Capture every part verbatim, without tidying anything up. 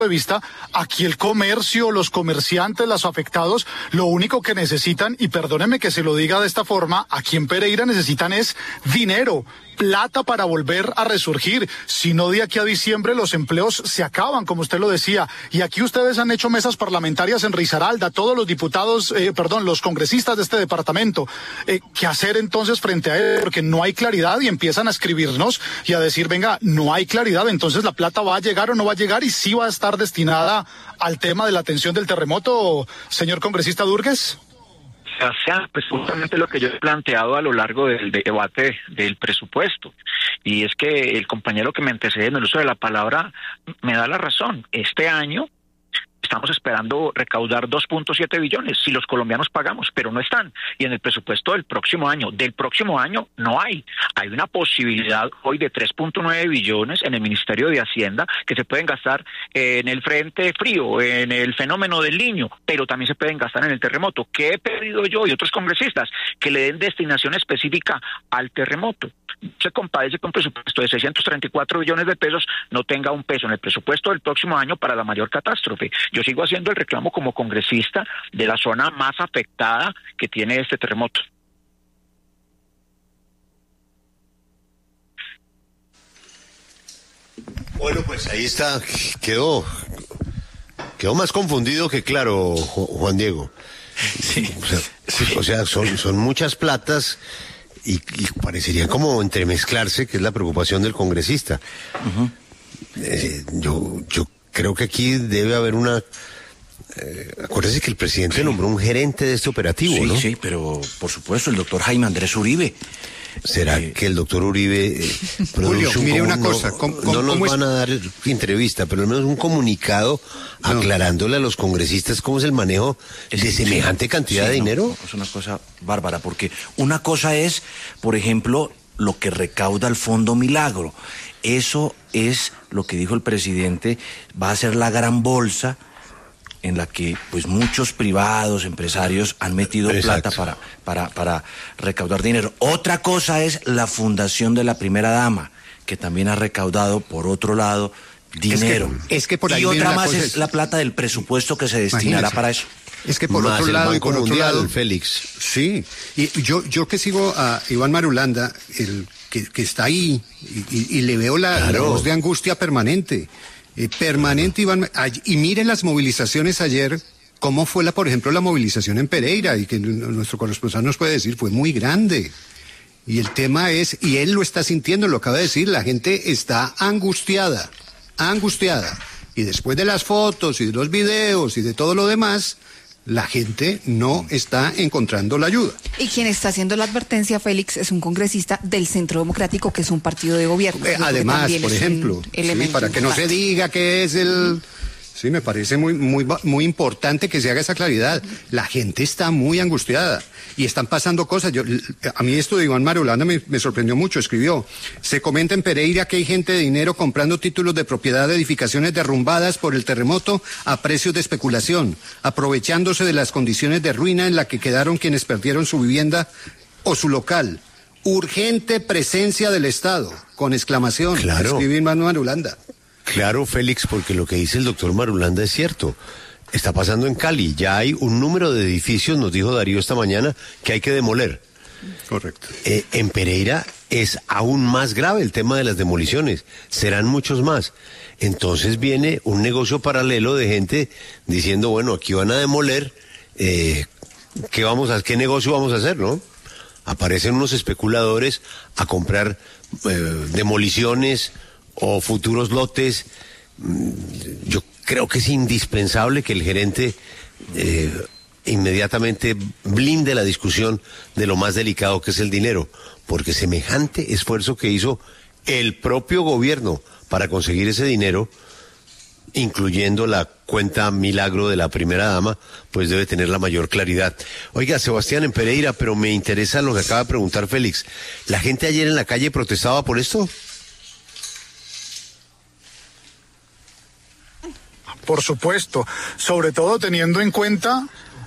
de vista, aquí el comercio, los comerciantes, los afectados, lo único que necesitan, y perdónenme que se lo diga de esta forma, aquí en Pereira necesitan es dinero, plata para volver a resurgir. Si no, de aquí a diciembre los empleos se acaban, como usted lo decía. Y aquí ustedes han hecho mesas parlamentarias en Risaralda, todos los diputados, eh, perdón, los congresistas de este departamento. Eh, ¿Qué hacer entonces frente a él? Porque no hay claridad y empiezan a escribirnos y a decir, venga, no hay claridad, entonces la plata va a llegar o no va a llegar y sí va a estar destinada al tema de la atención del terremoto, señor congresista Durgues. O sea, pues justamente lo que yo he planteado a lo largo del debate del presupuesto, y es que el compañero que me antecede en el uso de la palabra me da la razón. Este año estamos esperando recaudar dos punto siete billones si los colombianos pagamos, pero no están. Y en el presupuesto del próximo año, del próximo año no hay. Hay una posibilidad hoy de tres punto nueve billones en el Ministerio de Hacienda que se pueden gastar en el frente frío, en el fenómeno del Niño, pero también se pueden gastar en el terremoto. ¿Qué he pedido yo y otros congresistas? Que le den destinación específica al terremoto. Se compadece con un presupuesto de seiscientos treinta y cuatro billones de pesos, no tenga un peso en el presupuesto del próximo año para la mayor catástrofe. Yo sigo haciendo el reclamo como congresista de la zona más afectada que tiene este terremoto. Bueno, pues ahí está, quedó, quedó más confundido que claro, Juan Diego. Sí. O sea, sí. o sea son, son muchas platas. Y, y parecería como entremezclarse, que es la preocupación del congresista. Uh-huh. Eh, yo, yo creo que aquí debe haber una... Eh, acuérdese que el presidente sí. nombró un gerente de este operativo, sí, ¿no? Sí, pero por supuesto el doctor Jaime Andrés Uribe. ¿Será eh, que el doctor Uribe eh, Julio, un, mire una no, cosa, ¿cómo, no cómo, nos cómo van es? a dar entrevista, pero al menos un comunicado no. aclarándole a los congresistas cómo es el manejo es, de semejante sí, cantidad sí, de dinero? No, es una cosa bárbara, porque una cosa es, por ejemplo, lo que recauda el Fondo Milagro. Eso es lo que dijo el presidente, va a ser la gran bolsa en la que pues muchos privados, empresarios han metido Exacto. plata para, para, para recaudar dinero. Otra cosa es la fundación de la primera dama, que también ha recaudado por otro lado dinero. Es que, es que por ahí y otra más es... es la plata del presupuesto que se destinará Imagínese. para eso. Es que por más otro lado y por otro mundial, lado, Félix. Sí, y yo yo que sigo a Iván Marulanda, el que, que está ahí y, y, y le veo la, claro. la voz de angustia permanente. Eh, permanente, Iván, y miren las movilizaciones ayer, cómo fue, la, por ejemplo, la movilización en Pereira, y que nuestro corresponsal nos puede decir, fue muy grande. Y el tema es, y él lo está sintiendo, lo acaba de decir, la gente está angustiada, angustiada. Y después de las fotos y de los videos y de todo lo demás, la gente no está encontrando la ayuda. Y quien está haciendo la advertencia, Félix, es un congresista del Centro Democrático, que es un partido de gobierno. Eh, además, por ejemplo, sí, para que no se diga que es el... Sí, me parece muy, muy, muy importante que se haga esa claridad. La gente está muy angustiada y están pasando cosas. Yo, a mí esto de Iván Marulanda me, me sorprendió mucho. Escribió, se comenta en Pereira que hay gente de dinero comprando títulos de propiedad de edificaciones derrumbadas por el terremoto a precios de especulación, aprovechándose de las condiciones de ruina en la que quedaron quienes perdieron su vivienda o su local. Urgente presencia del Estado, con exclamación. Claro. Escribió Iván Marulanda. Claro, Félix, porque lo que dice el doctor Marulanda es cierto. Está pasando en Cali. Ya hay un número de edificios, nos dijo Darío esta mañana, que hay que demoler. Correcto. Eh, en Pereira es aún más grave el tema de las demoliciones. Serán muchos más. Entonces viene un negocio paralelo de gente diciendo, bueno, aquí van a demoler, eh, ¿qué vamos a, qué negocio vamos a hacer, no? Aparecen unos especuladores a comprar eh, demoliciones o futuros lotes. Yo creo que es indispensable que el gerente eh, inmediatamente blinde la discusión de lo más delicado que es el dinero, porque semejante esfuerzo que hizo el propio gobierno para conseguir ese dinero, incluyendo la cuenta milagro de la primera dama, pues debe tener la mayor claridad. Oiga, Sebastián, en Pereira, pero me interesa lo que acaba de preguntar Félix. ¿La gente ayer en la calle protestaba por esto? Por supuesto, sobre todo teniendo en cuenta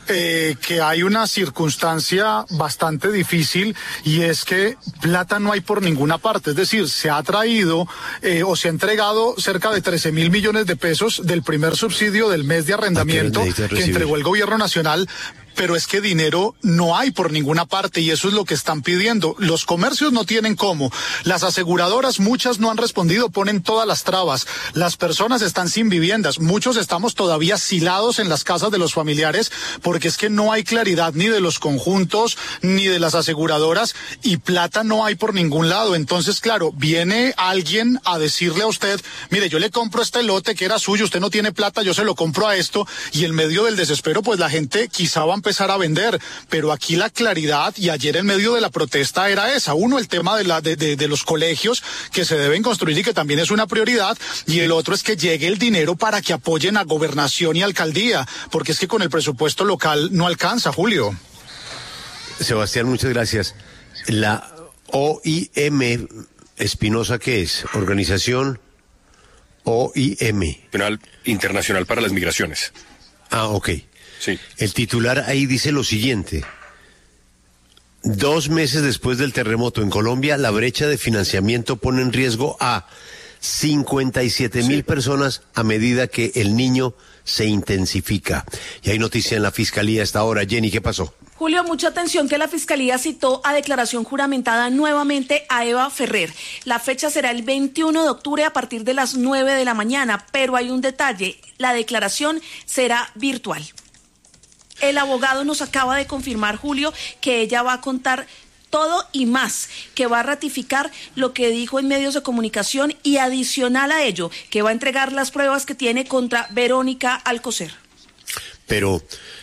eh, que hay una circunstancia bastante difícil y es que plata no hay por ninguna parte. Es decir, se ha traído eh, o se ha entregado cerca de trece mil millones de pesos del primer subsidio del mes de arrendamiento que entregó el gobierno nacional. Pero es que dinero no hay por ninguna parte y eso es lo que están pidiendo. Los comercios no tienen cómo. Las aseguradoras, muchas no han respondido, ponen todas las trabas. Las personas están sin viviendas. Muchos estamos todavía asilados en las casas de los familiares porque es que no hay claridad ni de los conjuntos ni de las aseguradoras y plata no hay por ningún lado. Entonces, claro, viene alguien a decirle a usted, mire, yo le compro este lote que era suyo, usted no tiene plata, yo se lo compro a esto, y en medio del desespero, pues la gente quizá va a empezar a vender, pero aquí la claridad, y ayer en medio de la protesta era esa, uno, el tema de, la, de, de, de los colegios que se deben construir y que también es una prioridad, y el otro es que llegue el dinero para que apoyen a gobernación y alcaldía, porque es que con el presupuesto local no alcanza, Julio. Sebastián, muchas gracias. La O I M, Espinosa, ¿qué es? Organización O I M. Tribunal Internacional para las Migraciones. Ah, ok. Sí. El titular ahí dice lo siguiente: dos meses después del terremoto en Colombia, la brecha de financiamiento pone en riesgo a cincuenta y siete mil sí. personas a medida que el Niño se intensifica. Y hay noticia en la Fiscalía a esta hora. Jenny, ¿qué pasó? Julio, mucha atención que la Fiscalía citó a declaración juramentada nuevamente a Eva Ferrer. La fecha será el veintiuno de octubre a partir de las nueve de la mañana, pero hay un detalle: la declaración será virtual. El abogado nos acaba de confirmar, Julio, que ella va a contar todo y más, que va a ratificar lo que dijo en medios de comunicación y adicional a ello, que va a entregar las pruebas que tiene contra Verónica Alcocer. Pero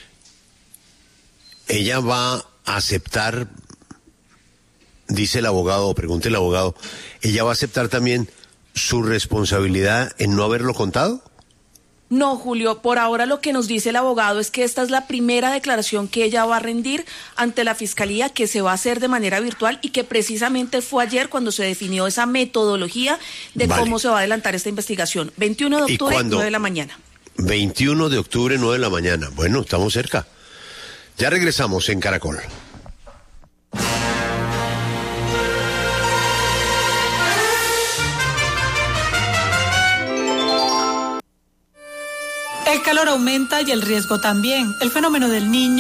ella va a aceptar, dice el abogado, o pregunta el abogado, ¿ella va a aceptar también su responsabilidad en no haberlo contado? No, Julio, por ahora lo que nos dice el abogado es que esta es la primera declaración que ella va a rendir ante la Fiscalía, que se va a hacer de manera virtual y que precisamente fue ayer cuando se definió esa metodología de vale. cómo se va a adelantar esta investigación. veintiuno de octubre, nueve de la mañana. veintiuno de octubre, nueve de la mañana. Bueno, estamos cerca. Ya regresamos en Caracol. El calor aumenta y el riesgo también. El fenómeno del Niño